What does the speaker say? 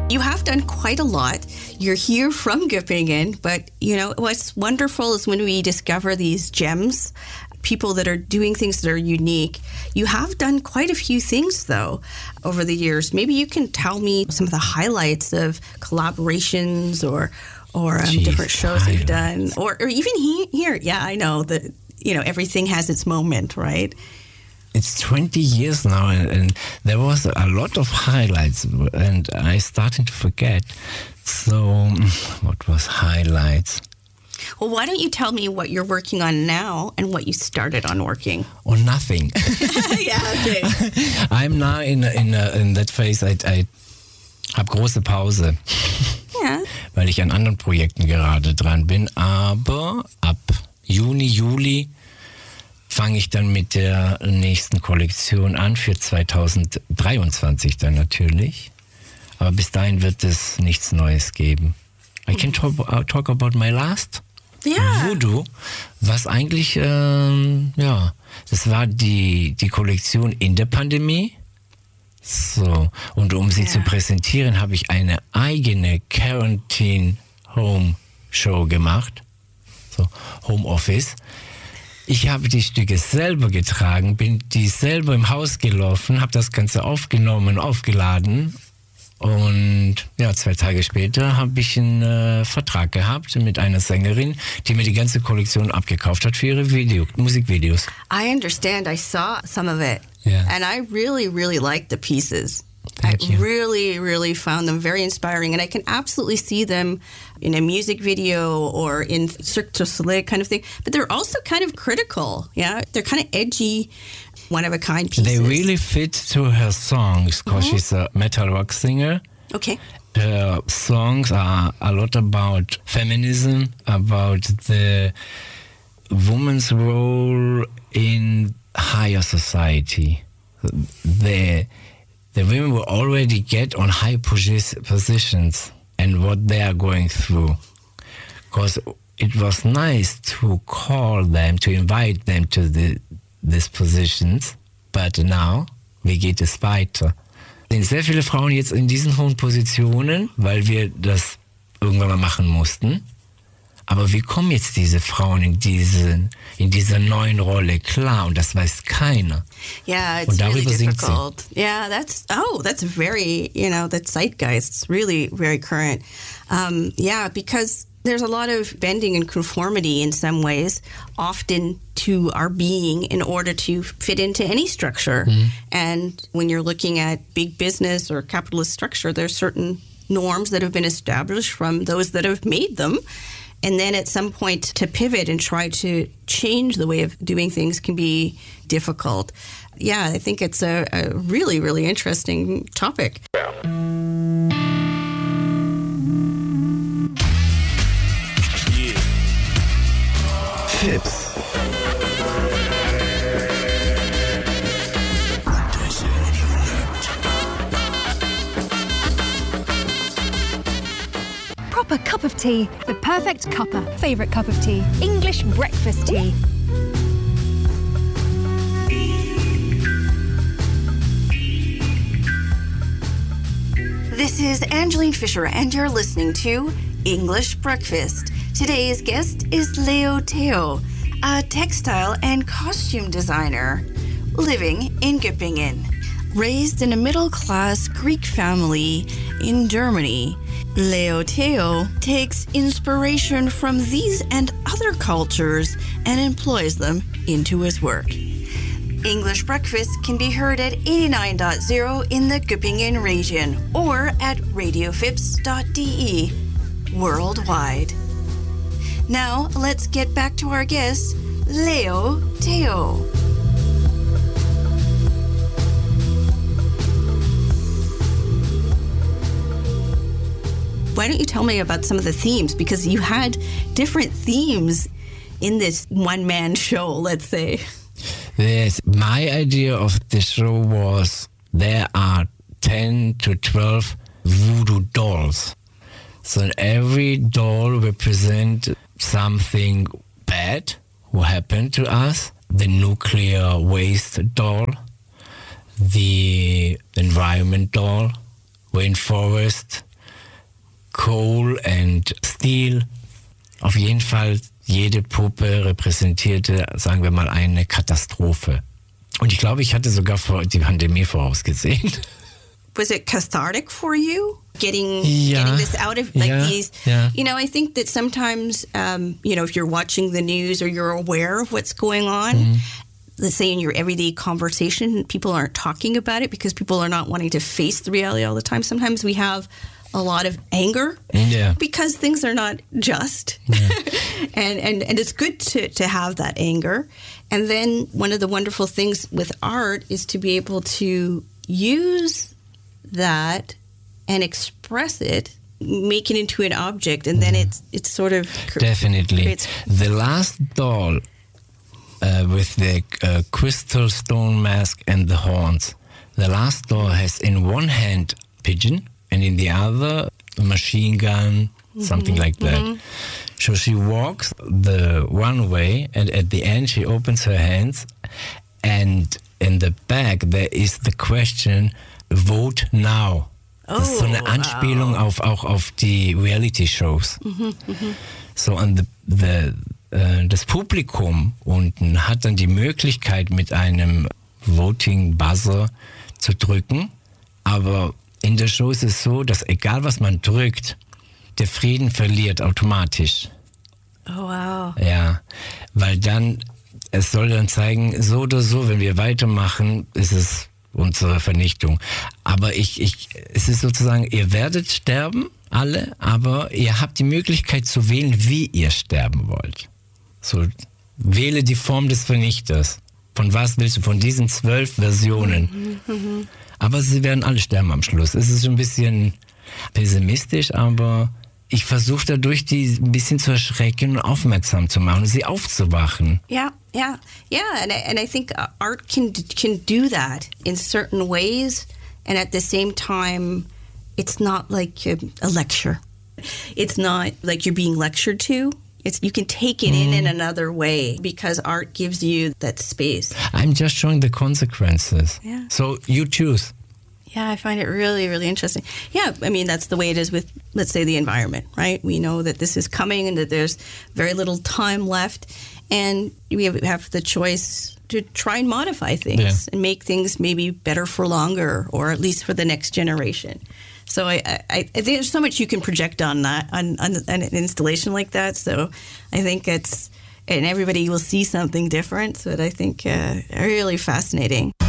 You have done quite a lot. You're here from Göppingen, but what's wonderful is when we discover these gems, people that are doing things that are unique. You have done quite a few things, though, over the years. Maybe you can tell me some of the highlights of collaborations or different shows you've done, or even here. Yeah, I know that everything has its moment, right? It's 20 years now, and there was a lot of highlights, and I started to forget. So, what was highlights? Well, why don't you tell me what you're working on now and what you started on working? Or nothing. Yeah, okay. I'm now in that phase. I habe große Pause. Ja. Weil ich an anderen Projekten gerade dran bin. Aber ab Juni, Juli fange ich dann mit der nächsten Kollektion an, für 2023 dann natürlich. Aber bis dahin wird es nichts Neues geben. I can talk about my last Voodoo, was eigentlich, das war die Kollektion in der Pandemie. So, und um sie zu präsentieren, habe ich eine eigene Quarantine Home Show gemacht. So, Home Office. Ich habe die Stücke selber getragen, bin die selber im Haus gelaufen, habe das Ganze aufgenommen, aufgeladen. Und 2 Tage später habe ich einen Vertrag gehabt mit einer Sängerin, die mir die ganze Kollektion abgekauft hat für ihre Musikvideos. I understand. I saw some of it. Yeah. And I really, really liked the pieces. Thank you. Really, really found them very inspiring. And I can absolutely see them in a music video or in Cirque du Soleil kind of thing. But they're also kind of critical. Yeah, they're kind of edgy, one-of-a-kind pieces. They really fit to her songs because she's a metal rock singer. Okay. Her songs are a lot about feminism, about the woman's role in higher society. The women will already get on high positions and what they are going through. Because it was nice to call them, to invite them to these positions. But now, wie geht es weiter? Es sind sehr viele Frauen jetzt in diesen hohen Positionen, weil wir das irgendwann mal machen mussten. Aber wie kommen jetzt diese Frauen in dieser neuen Rolle klar? Und das weiß keiner. Yeah, it's really difficult. Yeah, that's very, the zeitgeist. It's really very current. Because there's a lot of bending and conformity in some ways, often to our being in order to fit into any structure. And when you're looking at big business or capitalist structure, there's certain norms that have been established from those that have made them. And then at some point to pivot and try to change the way of doing things can be difficult. Yeah, I think it's a really, really interesting topic. Fips. Proper cup of tea. The perfect cuppa. Favourite cup of tea. English breakfast tea. This is Angeline Fisher, and you're listening to English Breakfast. Today's guest is Leo Theo, a textile and costume designer living in Göppingen. Raised in a middle-class Greek family in Germany, Leo Theo takes inspiration from these and other cultures and employs them into his work. English Breakfast can be heard at 89.0 in the Göppingen region or at radiofips.de worldwide. Now, let's get back to our guest, Leo Theo. Why don't you tell me about some of the themes? Because you had different themes in this one-man show, let's say. Yes, my idea of the show was there are 10 to 12 voodoo dolls. So every doll represents something bad who happened to us. The nuclear waste doll, the environment doll, rainforest, Coal and Steel. Auf jeden Fall, jede Puppe repräsentierte, sagen wir mal, eine Katastrophe. Und ich glaube, ich hatte sogar die Pandemie vorausgesehen. Was it cathartic for you? Getting this out of these, I think that sometimes, if you're watching the news or you're aware of what's going on, let's say in your everyday conversation, people aren't talking about it because people are not wanting to face the reality all the time. Sometimes we have a lot of anger because things are not just. Yeah. and it's good to have that anger. And then one of the wonderful things with art is to be able to use that and express it, make it into an object, and then it's sort of definitely the last doll with the crystal stone mask and the horns. The last doll has in one hand pigeon and in the other a machine gun, something like that. So she walks the one way, and at the end she opens her hands, and in the back there is the question, vote now. Das ist so eine Anspielung auch auf die Reality-Shows. So, und das Publikum unten hat dann die Möglichkeit, mit einem Voting-Buzzer zu drücken, aber in der Show ist es so, dass egal was man drückt, der Frieden verliert automatisch. Oh, wow. Ja, weil es soll dann zeigen, so oder so, wenn wir weitermachen, ist es unsere Vernichtung. Aber es ist sozusagen, ihr werdet sterben, alle, aber ihr habt die Möglichkeit zu wählen, wie ihr sterben wollt. So, wähle die Form des Vernichters. Von was willst du? Von diesen 12 Versionen. Aber sie werden alle sterben am Schluss. Es ist ein bisschen pessimistisch, aber ich versuche dadurch, die ein bisschen zu erschrecken und aufmerksam zu machen, sie aufzuwachen. Yeah. And I think art can do that in certain ways, and at the same time, it's not like a lecture. It's not like you're being lectured to. You can take it in another way because art gives you that space. I'm just showing the consequences. Yeah. So you choose. Yeah, I find it really, really interesting. Yeah, I mean, that's the way it is with, let's say, the environment, right? We know that this is coming and that there's very little time left. And we have the choice to try and modify things and make things maybe better for longer, or at least for the next generation. So I think there's so much you can project on that, on an installation like that. So I think and everybody will see something different. So I think really fascinating.